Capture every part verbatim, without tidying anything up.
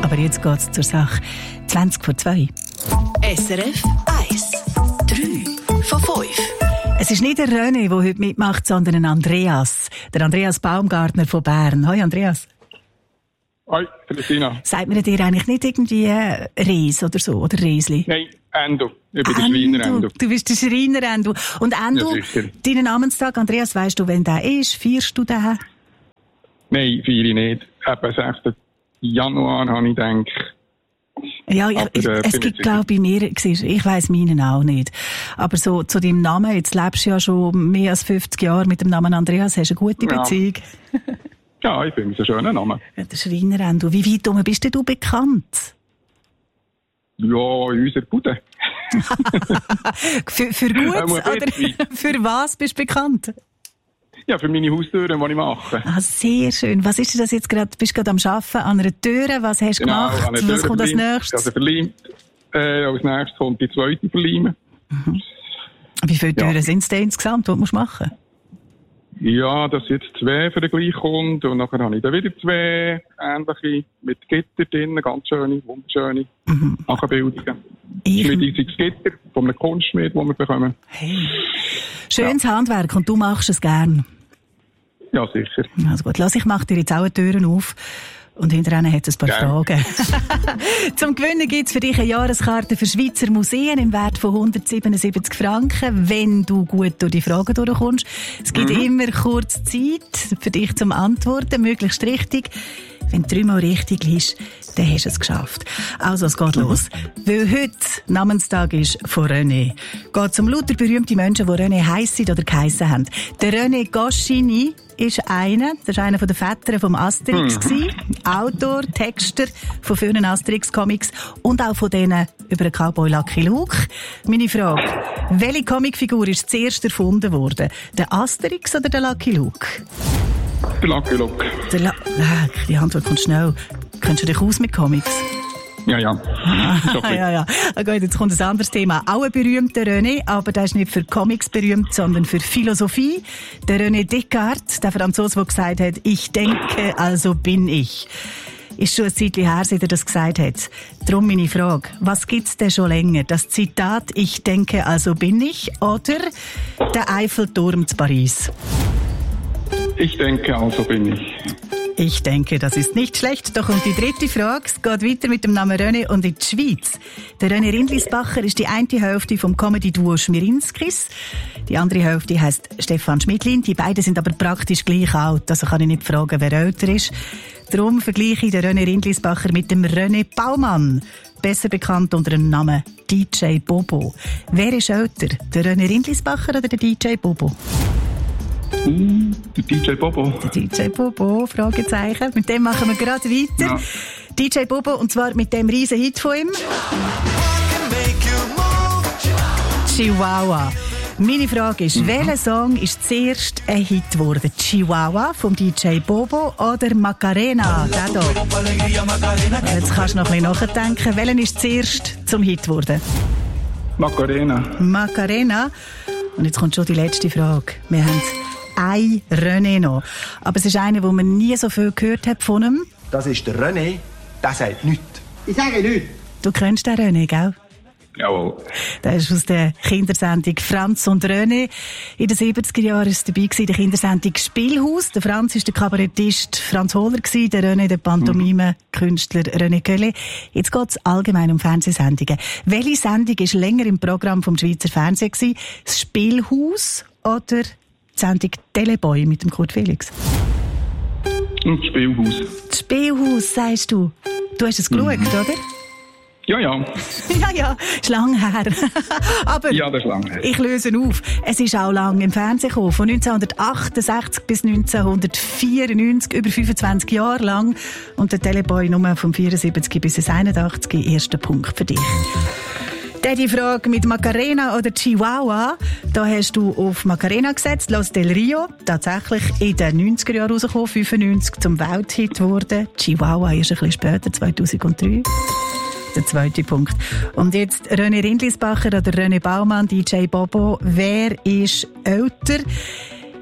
Aber jetzt geht es zur Sache. zwanzig vor zwei. S R F eins. drei von fünf. Es ist nicht der René, der heute mitmacht, sondern ein Andreas. Der Andreas Baumgartner von Bern. Hoi Andreas. Hoi, Christina. Sagt mir dir eigentlich nicht irgendwie Reis oder so, oder Reisli? Nein, Endo. Ich bin der Schreiner Endo. Du bist der Schreiner Endo. Und Endo, ja, deinen Namenstag, Andreas, weisst du, wann der ist? Feierst du den? Nein, feiere ich nicht. Eben sechsten Januar habe ich gedacht. Ja, ich, ich, äh, es gibt, glaube ich, bei mir, ich weiss meinen auch nicht. Aber so zu deinem Namen, jetzt lebst du ja schon mehr als fünfzig Jahre mit dem Namen Andreas, hast du eine gute Beziehung. Ja. Ja, ich finde es einen schönen Namen. Ja, der Schreiner Endo. Wie weit um bist du bekannt? Ja, in unserer Bude. für, für gut oder für was bist du bekannt? Ja, für meine Haustüren, die ich mache. Ah, sehr schön. Was ist das jetzt gerade? Bist du gerade am Arbeiten an einer Tür? Was hast du genau, gemacht? Was kommt als nächstes? Also verleimt. Äh, als nächstes kommt die zweite verleimen. Mhm. Wie viele Türen ja. sind es denn insgesamt, die du machen musst? Ja, das sind jetzt zwei für den gleichen Kunden. Und nachher habe ich dann wieder zwei ähnliche mit Gitter drin, ganz schöne, wunderschöne mhm. Nachbildungen. Schmiediges Gitter von einem Kunstschmied, das wir bekommen. Hey. Schönes ja. Handwerk und du machst es gern. Ja, sicher. Also gut, lass, ich mache dir jetzt auch die Türen auf. Und hinterher hat es ein paar ja. Fragen. Zum Gewinnen gibt es für dich eine Jahreskarte für Schweizer Museen im Wert von hundertsiebenundsiebzig Franken, wenn du gut durch die Fragen durchkommst. Es gibt mhm. immer kurz Zeit für dich zum Antworten, möglichst richtig. Wenn du dreimal richtig liegst, dann hast du es geschafft. Also, es geht los. Weil heute Namenstag ist von René. Geht um lauter berühmte Menschen, die René heissen oder geheissen haben. Der René Goscinny ist einer, das war einer der Väter vom Asterix, mhm. Autor, Texter von vielen Asterix-Comics und auch von denen über den Cowboy Lucky Luke. Meine Frage, welche Comicfigur ist zuerst erfunden worden? Der Asterix oder der Lucky Luke? Der Lucky Luke. Der La- die Antwort kommt schnell. Kennst du dich aus mit Comics? Ja, ja. Ah, ja, ja. Okay, jetzt kommt ein anderes Thema. Auch ein berühmter René, aber der ist nicht für Comics berühmt, sondern für Philosophie. Der René Descartes, der Franzose, der gesagt hat, ich denke, also bin ich. Ist schon ein Zeitchen her, seit er das gesagt hat. Darum meine Frage, was gibt's denn schon länger? Das Zitat, ich denke, also bin ich, oder der Eiffelturm zu Paris? Ich denke, also bin ich. Ich denke, das ist nicht schlecht. Doch und die dritte Frage, es geht weiter mit dem Namen René und in die Schweiz. Der René Rindlisbacher ist die eine Hälfte vom Comedy-Duo Schmirinskis. Die andere Hälfte heisst Stefan Schmidlin. Die beiden sind aber praktisch gleich alt. Also kann ich nicht fragen, wer älter ist. Darum vergleiche ich den René Rindlisbacher mit dem René Baumann. Besser bekannt unter dem Namen D J Bobo. Wer ist älter? Der René Rindlisbacher oder der D J Bobo? Uh, der D J Bobo. Der D J Bobo, Fragezeichen. Mit dem machen wir gerade weiter. Ja. D J Bobo, und zwar mit dem riesen Hit von ihm. Chihuahua. Meine Frage ist, mhm. welcher Song ist zuerst ein Hit geworden? Chihuahua vom D J Bobo oder Macarena? Der hier. Jetzt kannst du noch ein bisschen nachdenken. Welcher ist zuerst zum Hit geworden? Macarena. Macarena. Und jetzt kommt schon die letzte Frage. Wir haben ein René noch. Aber es ist einer, den man nie so viel gehört hat von ihm. Das ist der René, der sagt nichts. Ich sage nichts. Du kennst den René, gell? Jawohl. Der ist aus der Kindersendung Franz und René. In den siebziger Jahren war es dabei gewesen, der Kindersendung Spielhaus. Der Franz war der Kabarettist Franz Hohler, der René der Pantomime-Künstler René Kölle. Jetzt geht es allgemein um Fernsehsendungen. Welche Sendung war länger im Programm vom Schweizer Fernsehen gewesen? Das Spielhaus oder die Sendung Teleboy mit dem Kurt Felix? Und das Spielhaus. Das Spielhaus, sagst du. Du hast es geschaut, mhm. oder? Ja, ja. ja, ja, ist lang her. Aber ja, das ist lang her. Ich löse auf. Es ist auch lang im Fernsehen gekommen. Von neunzehnhundertachtundsechzig bis neunzehnhundertvierundneunzig, über fünfundzwanzig Jahre lang. Und der Teleboy nur vom vierundsiebzig bis einundachtzig. Erster Punkt für dich. Dann die Frage mit Macarena oder Chihuahua. Da hast du auf Macarena gesetzt. Los del Rio, tatsächlich in den neunziger Jahren rausgekommen, fünfundneunzig zum Welthit geworden. Chihuahua ist ein bisschen später, zweitausenddrei. Der zweite Punkt. Und jetzt René Rindlisbacher oder René Baumann, D J Bobo. Wer ist älter?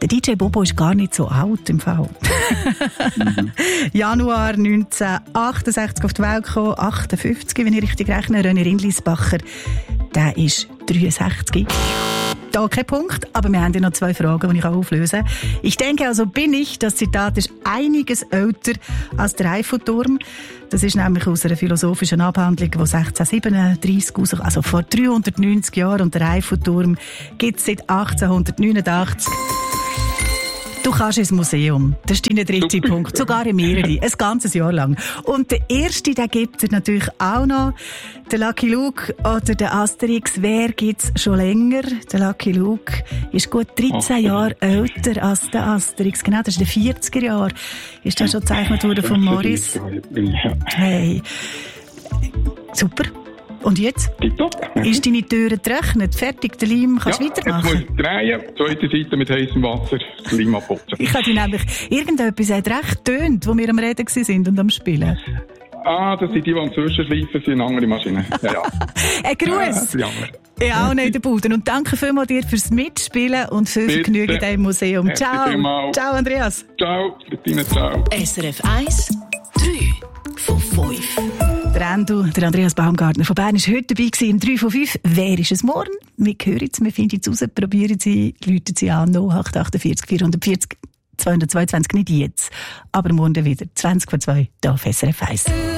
Der D J Bobo ist gar nicht so alt im Fall. mhm. Januar neunzehnhundertachtundsechzig auf die Welt gekommen, achtundfünfzig, wenn ich richtig rechne. René Rindlisbacher, der ist dreiundsechzig. Da kein Punkt, aber wir haben ja noch zwei Fragen, die ich auflösen kann. Ich denke, also bin ich, das Zitat ist einiges älter als der Eiffelturm. Das ist nämlich aus einer philosophischen Abhandlung, die sechzehnhundertsiebenunddreißig raus, also vor dreihundertneunzig Jahren, und der Eiffelturm gibt es seit achtzehnhundertneunundachtzig. Du kannst ins Museum. Das ist dein dritter Punkt. Sogar in mehrere. Ein ganzes Jahr lang. Und der erste, den gibt es natürlich auch noch. Der Lucky Luke oder der Asterix. Wer gibt es schon länger? Der Lucky Luke ist gut dreizehn Jahre älter als der Asterix. Genau, das ist in den vierziger Jahren. Ist das schon gezeichnet worden von Morris? Hey. Super. Und jetzt? Ist deine Tür getrocknet? Fertig, der Leim, kannst du ja, weitermachen? Jetzt muss ich drehen, zweite Seite mit heißem Wasser, das Leim abputzen. Ich habe nämlich, irgendetwas hat recht tönt, wo wir am Reden waren und am Spielen. Ah, das sind die, die am Zwischenschleifen sind, andere Maschinen. Ja, ja. Ein Gruß! Ja, ja, auch nicht der Buden. Und danke vielmals dir fürs Mitspielen und viel Vergnügen in diesem Museum. Merci ciao! vielmals. Ciao, Andreas! Ciao, Bettina, ciao. S R F eins, drei von fünf. Der Endo, der Andreas Baumgartner von Bern, war heute dabei im drei von fünf. Wer ist es morgen? Wir hören es, wir finden es raus, probieren Sie, läuten Sie an, null acht acht vier vier vier zwei zwei zwei, nicht jetzt, aber morgen wieder, zwanzig vor zwei, hier auf S R F eins.